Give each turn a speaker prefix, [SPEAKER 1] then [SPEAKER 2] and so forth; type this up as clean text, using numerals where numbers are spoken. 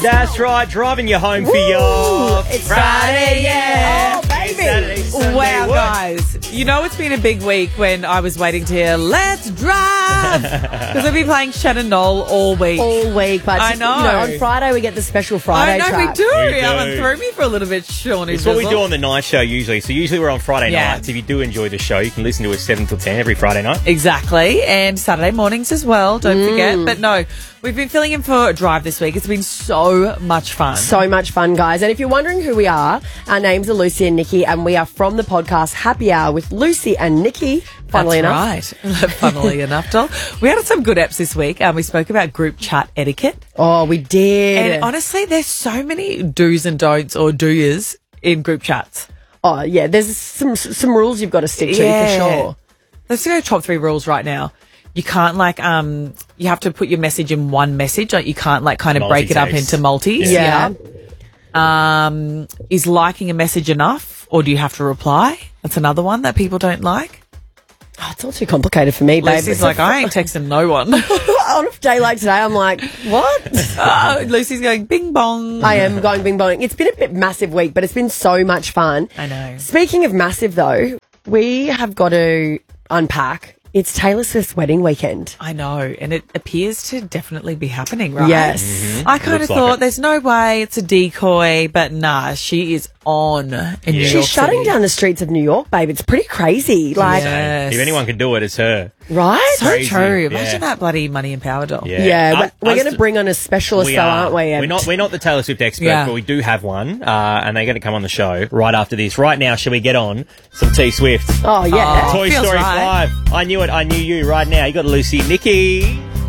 [SPEAKER 1] That's right, driving you home for your
[SPEAKER 2] It's
[SPEAKER 1] Friday, yeah.
[SPEAKER 2] Oh, baby.
[SPEAKER 1] Saturday, Sunday,
[SPEAKER 3] Wow,
[SPEAKER 1] what?
[SPEAKER 3] guys. You know it's been a big week when I was waiting to hear Let's Drive. Because we've been playing Shannon Knoll all week.
[SPEAKER 2] All week, but
[SPEAKER 3] I know.
[SPEAKER 2] on Friday we get the special Friday
[SPEAKER 3] I know,
[SPEAKER 2] track.
[SPEAKER 3] we do.
[SPEAKER 1] We do.
[SPEAKER 3] Throw me for a little bit, Shawnee.
[SPEAKER 1] It's what we do on the night show usually. So usually we're on Friday
[SPEAKER 3] Yeah.
[SPEAKER 1] nights. If you do enjoy the show, you can listen to us 7 till 10 every Friday night.
[SPEAKER 3] Exactly. And Saturday mornings as well, don't forget. But no, we've been filling in for a drive this week. It's been so much fun.
[SPEAKER 2] So much fun, guys. And if you're wondering who we are, our names are Lucy and Nikki, and we are from the podcast Happy Hour with Lucy and Nikki, funnily enough.
[SPEAKER 3] That's right. Funnily enough, doll. We had some good apps this week. We spoke about group chat etiquette.
[SPEAKER 2] Oh, we did.
[SPEAKER 3] And honestly, there's so many do's and don'ts or doers in group chats.
[SPEAKER 2] Oh, yeah, there's some rules you've got to stick to for sure.
[SPEAKER 3] Let's go top 3 rules right now. You can't you have to put your message in one message. Like you can't kind of break it up
[SPEAKER 1] Multi-text.
[SPEAKER 3] into multis.
[SPEAKER 2] Yeah.
[SPEAKER 3] Is liking a message enough, or do you have to reply? That's another one that people don't like.
[SPEAKER 2] Oh, it's all too complicated for me, babe.
[SPEAKER 3] Lucy's like, I ain't texting no one.
[SPEAKER 2] On a day like today, I'm like, what?
[SPEAKER 3] Lucy's going bing bong.
[SPEAKER 2] I am going bing bong. It's been a bit massive week, but it's been so much fun.
[SPEAKER 3] I know.
[SPEAKER 2] Speaking of massive, though, we have got to unpack. It's Taylor Swift's wedding weekend.
[SPEAKER 3] I know, and it appears to definitely be happening, right?
[SPEAKER 2] Yes.
[SPEAKER 3] I kind of
[SPEAKER 1] Looks like
[SPEAKER 3] thought
[SPEAKER 1] it.
[SPEAKER 3] there's no way it's a decoy, but nah, she is on in New York
[SPEAKER 2] She's shutting
[SPEAKER 3] City.
[SPEAKER 2] down the streets of New York, babe. It's pretty crazy. Like,
[SPEAKER 3] Yes.
[SPEAKER 1] If anyone could do it, it's her.
[SPEAKER 2] right?
[SPEAKER 3] So
[SPEAKER 1] Crazy,
[SPEAKER 3] true.
[SPEAKER 1] yeah.
[SPEAKER 3] Imagine that bloody money and power doll.
[SPEAKER 2] Yeah, we're
[SPEAKER 1] Us-
[SPEAKER 2] going to bring on a specialist,
[SPEAKER 1] We
[SPEAKER 2] though,
[SPEAKER 1] are.
[SPEAKER 2] aren't we?
[SPEAKER 1] We're not the Taylor Swift expert,
[SPEAKER 3] Yeah.
[SPEAKER 1] but we do have one, and they're going to come on the show right after this. Right now, shall we get on some T Swift?
[SPEAKER 2] Oh, yeah.
[SPEAKER 3] Oh.
[SPEAKER 1] Toy
[SPEAKER 3] feels
[SPEAKER 1] Story
[SPEAKER 3] right.
[SPEAKER 1] 5. I knew it. I knew you. Right now, you got Lucy, Nikki.